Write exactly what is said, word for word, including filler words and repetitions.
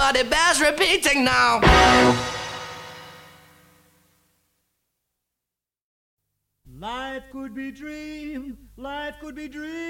Everybody bears repeating now. Life could be dreamed, life could be dreamed.